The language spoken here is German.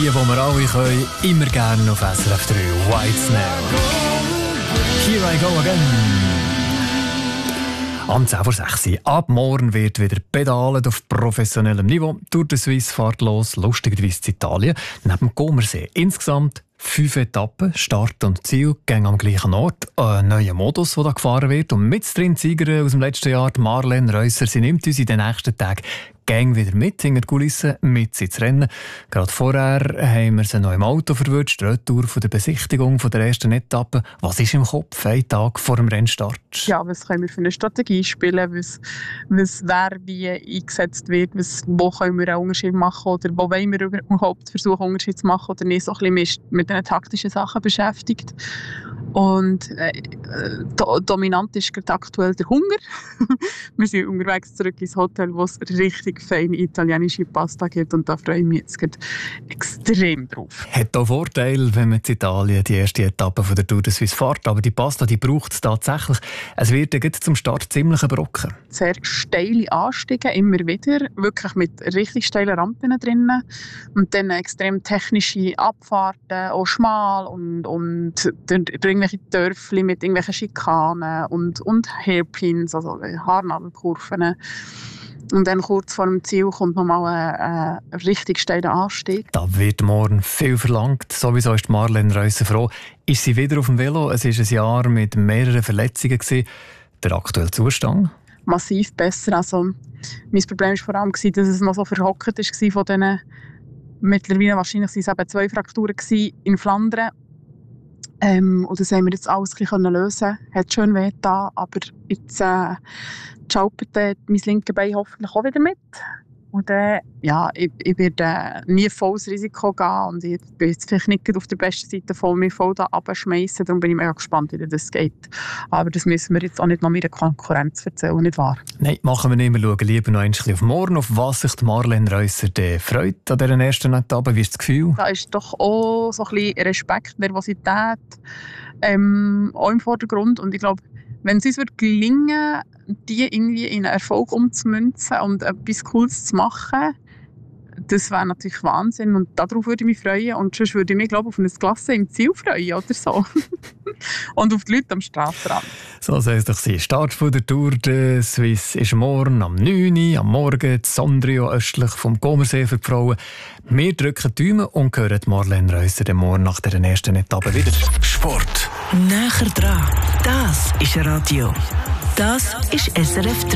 die wir alle können, immer gerne auf SRF 3. Whitesnare. Here I go again. Am 10:06 Uhr. Ab morgen wird wieder pedalt auf professionellem Niveau. Tour de Suisse fährt los, lustigerweise in Italien, neben dem Comersee. Insgesamt 5 Etappen, Start und Ziel gehen am gleichen Ort. Ein neuer Modus, der da gefahren wird. Und mit drin die Siegerin aus dem letzten Jahr, Marlene Reusser, sie nimmt uns in den nächsten Tagen Gang wieder mit, hinter die Kulissen, mit ins Rennen. Gerade vorher haben wir sie noch im Auto verwünscht, Retour von der Besichtigung von der ersten Etappe. Was ist im Kopf, einen Tag vor dem Rennstart? Ja, was können wir für eine Strategie spielen, was wer wie eingesetzt wird, wo können wir einen Unterschied machen oder wo wollen wir überhaupt versuchen, einen Unterschied zu machen oder nicht, so ein bisschen mit den taktischen Sachen beschäftigt. Und dominant ist gerade aktuell der Hunger. Wir sind unterwegs zurück ins Hotel, wo es richtig feine italienische Pasta gibt und da freue ich mich jetzt extrem drauf. Hat auch Vorteil, wenn man in Italien die erste Etappe von der Tour de Suisse fährt, aber die Pasta die braucht es tatsächlich. Es wird ja zum Start ziemlich ein Brocken. Sehr steile Anstiege, immer wieder, wirklich mit richtig steilen Rampen drinnen und dann extrem technische Abfahrten, auch schmal und irgendwelche Dörfli mit irgendwelchen Schikanen und Hairpins, also Haarnadelkurven. Und dann kurz vor dem Ziel kommt nochmal ein richtig steiler Anstieg. Da wird morgen viel verlangt. Sowieso ist Marlene Reusser froh. Ist sie wieder auf dem Velo? Es war ein Jahr mit mehreren Verletzungen. Der aktuelle Zustand? Massiv besser. Also, mein Problem war vor allem, dass es noch so verhockt war von diesen, mittlerweile wahrscheinlich waren es eben 2 Frakturen in Flandern. Und das haben wir jetzt alles lösen. Hat schön weh getan, aber jetzt schaupert mein linkes Bein hoffentlich auch wieder mit. Und ich werde nie volles Risiko gehen und ich bin jetzt vielleicht nicht auf der besten Seite mich voll da runterschmeissen. Darum bin ich mega gespannt, wie das geht. Aber das müssen wir jetzt auch nicht noch mit der Konkurrenz erzählen, nicht wahr? Nein, machen wir nicht mehr. Schauen lieber noch ein bisschen auf morgen, auf was sich Marlene Reusser freut an dieser ersten Etappe. Wie ist das Gefühl? Da ist doch auch so ein bisschen Respekt, Nervosität auch im Vordergrund. Und ich glaube, wenn es uns gelingen, die irgendwie in einen Erfolg umzumünzen und etwas Cooles zu machen, das wäre natürlich Wahnsinn und darauf würde ich mich freuen und sonst würde ich mich, glaube ich, auf ein Glas im Ziel freuen oder so. Und auf die Leute am Strassenrand. So soll es doch sein. Start von der Tour de Suisse ist morgen am 9 Uhr, am Morgen Sondrio östlich vom Comersee für die Frauen. Wir drücken die Daumen und hören Marlene Reusser morgen nach der ersten Etappe wieder. Sport. Näher dran. Das ist Radio. Das ist SRF 3.